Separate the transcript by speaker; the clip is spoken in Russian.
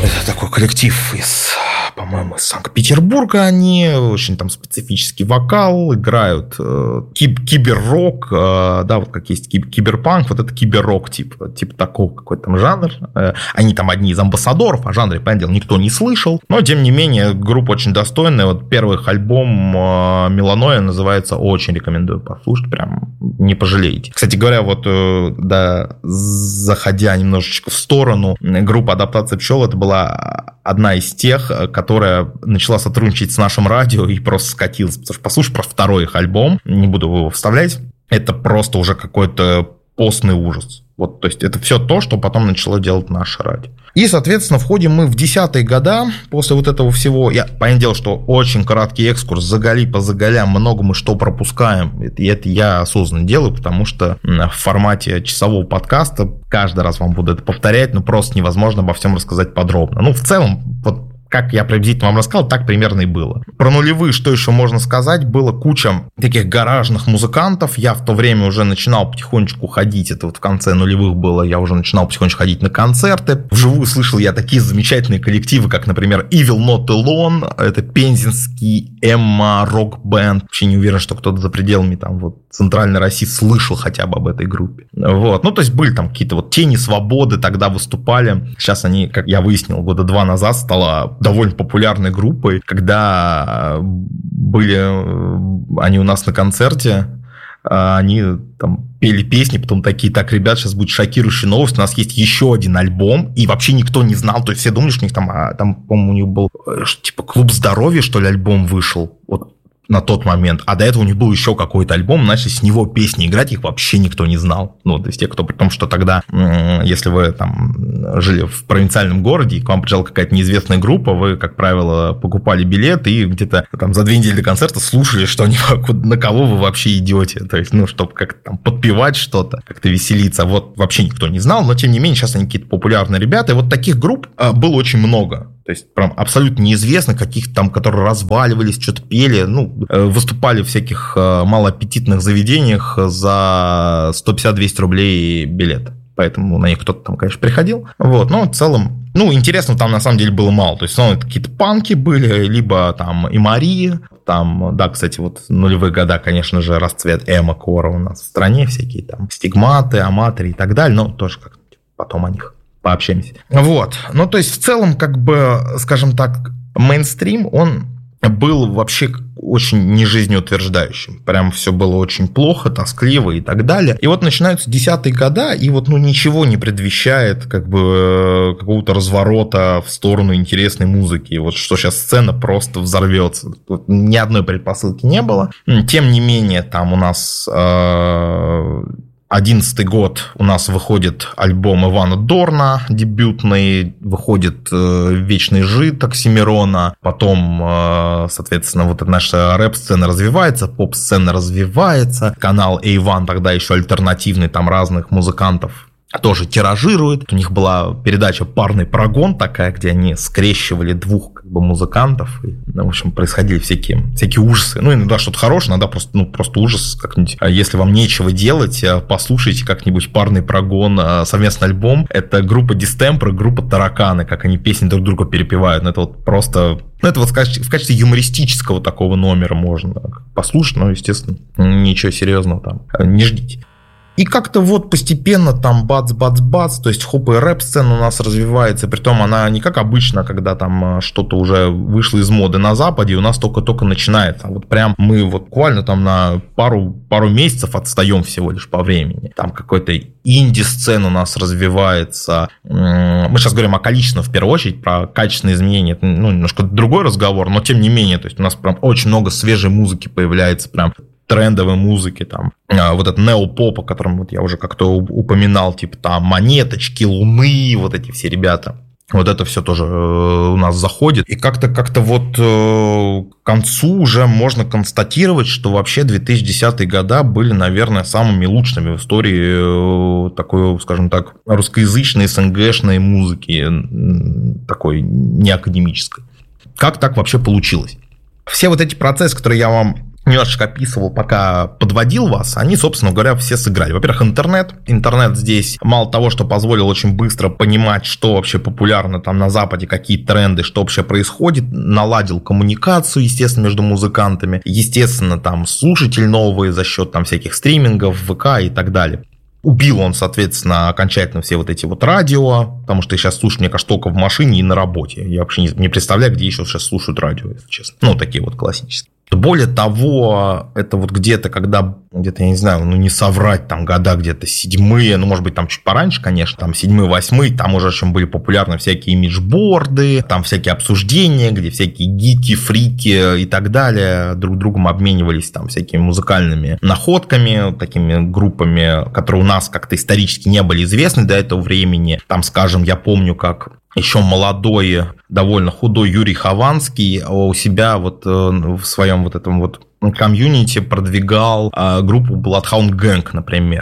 Speaker 1: Это такой коллектив из, по-моему, из Санкт-Петербурга. Они очень там специфический вокал, играют киберрок, да, вот как есть киберпанк, вот это киберрок типа такого какой-то там жанр. Они там одни из амбассадоров, о жанре, понятное дело, никто не слышал, но тем не менее группа очень достойная. Вот первый их альбом «Меланоя» называется, очень рекомендую послушать, прям не пожалеете. Кстати говоря, вот да, заходя немножечко в сторону, группа «Адаптация пчел» это была одна из тех, которая начала сотрудничать с нашим радио и просто скатилась. Потому что послушай про второй их альбом, не буду его вставлять, это просто уже какой-то постный ужас. Вот, то есть это все то, что потом начало делать наше радио. И, соответственно, входим мы в 10-е годы. После вот этого всего, понятное дело, что очень краткий экскурс, заголи по заголям, много мы что пропускаем. И это я осознанно делаю, потому что в формате часового подкаста каждый раз вам буду это повторять, но просто невозможно обо всем рассказать подробно. Ну, в целом, вот как я приблизительно вам рассказал, так примерно и было. Про нулевые, что еще можно сказать, было куча таких гаражных музыкантов. Я в то время уже начинал потихонечку ходить, это вот в конце нулевых было, я уже начинал потихонечку ходить на концерты. Вживую слышал я такие замечательные коллективы, как, например, Evil Not Alone, это пензенский эмо-рок-бэнд. Вообще не уверен, что кто-то за пределами там вот Центральной России слышал хотя бы об этой группе. Вот. Ну, то есть были там какие-то вот Тени Свободы тогда выступали. Сейчас они, как я выяснил, года 2 назад стала довольно популярной группой, когда были они у нас на концерте, они там пели песни, потом такие, так, ребят, сейчас будет шокирующая новость, у нас есть еще один альбом, и вообще никто не знал, то есть все думали, что у них там, по-моему, у них был типа «Клуб здоровья», что ли, альбом вышел, вот на тот момент, а до этого у них был еще какой-то альбом, начали с него песни играть, их вообще никто не знал. Ну, то есть те, кто, при том, что тогда, если вы там жили в провинциальном городе, и к вам приезжала какая-то неизвестная группа, вы, как правило, покупали билет и где-то там за 2 недели до концерта слушали, что они, на кого вы вообще идете. То есть, ну, чтобы как-то там подпевать что-то, как-то веселиться. Вот вообще никто не знал, но тем не менее сейчас они какие-то популярные ребята. И вот таких групп было очень много. То есть, прям абсолютно неизвестно, каких-то там, которые разваливались, что-то пели, ну, выступали в всяких малоаппетитных заведениях за 150-200 рублей билет. Поэтому на них кто-то там, конечно, приходил. Вот, но в целом, ну, интересно там на самом деле было мало. То есть, ну, какие-то панки были, либо там и Мария. Там, да, кстати, вот нулевые года, конечно же, расцвет эмо-кора у нас в стране, всякие там стигматы, аматоры и так далее, но тоже как-нибудь потом о них пообщаемся. Вот. Ну, то есть, в целом, как бы, скажем так, мейнстрим, он был вообще очень нежизнеутверждающим. Прям все было очень плохо, тоскливо и так далее. И вот начинаются 10-е годы, и вот, ну, ничего не предвещает как бы какого-то разворота в сторону интересной музыки. Вот что сейчас сцена просто взорвется. Тут ни одной предпосылки не было. Тем не менее, там у нас 11-й год у нас выходит альбом Ивана Дорна, дебютный, выходит «Вечный жид» Оксимирона, потом, соответственно, вот эта наша рэп-сцена развивается, поп-сцена развивается, канал A1 тогда еще альтернативный, там разных музыкантов тоже тиражирует. У них была передача «Парный прогон» такая, где они скрещивали двух как бы музыкантов. И, в общем, происходили всякие ужасы. Ну, иногда что-то хорошее, иногда просто ужас как-нибудь. Если вам нечего делать, послушайте как-нибудь «Парный прогон», совместный альбом. Это группа Distemper, группа Тараканы, как они песни друг друга перепевают. Ну, это вот просто... Ну, это вот в качестве юмористического такого номера можно послушать, но, естественно, ничего серьезного там не ждите. И как-то вот постепенно там бац-бац-бац, то есть хоп и рэп-сцена у нас развивается, притом она не как обычно, когда там что-то уже вышло из моды на Западе, у нас только-только начинается. Вот прям мы вот буквально там на пару месяцев отстаем всего лишь по времени. Там какой-то инди-сцена у нас развивается. Мы сейчас говорим о количественном в первую очередь, про качественные изменения. Это, ну, немножко другой разговор, но тем не менее, то есть у нас прям очень много свежей музыки появляется, прям трендовой музыки, там, вот этот неопоп, о котором вот я уже как-то упоминал, типа там Монеточки, Луны, вот эти все ребята. Вот это все тоже у нас заходит. И как-то вот к концу уже можно констатировать, что вообще 2010-е годы были, наверное, самыми лучшими в истории такой, скажем так, русскоязычной, СНГшной музыки, такой неакадемической. Как так вообще получилось? Все вот эти процессы, которые я вам немножечко описывал, пока подводил вас, они, собственно говоря, все сыграли. Во-первых, интернет. Интернет здесь мало того, что позволил очень быстро понимать, что вообще популярно там на Западе, какие тренды, что вообще происходит, наладил коммуникацию, естественно, между музыкантами, естественно, там слушатель новый за счет там всяких стримингов, ВК и так далее. Убил он, соответственно, окончательно все вот эти вот радио, потому что я сейчас слушаю, мне кажется, только в машине и на работе. Я вообще не представляю, где еще сейчас слушают радио, если честно. Ну, такие вот классические. Более того, это вот где-то, я не знаю, не соврать, там года где-то 7-е, может быть, там чуть пораньше, конечно, там 7-е, 8-е, там уже очень были популярны всякие имиджборды, там всякие обсуждения, где всякие гики, фрики и так далее друг другом обменивались там всякими музыкальными находками, такими группами, которые у нас как-то исторически не были известны до этого времени. Там, скажем, я помню, как еще молодой, довольно худой Юрий Хованский у себя вот в своем вот этом вот комьюнити продвигал группу Bloodhound Gang, например.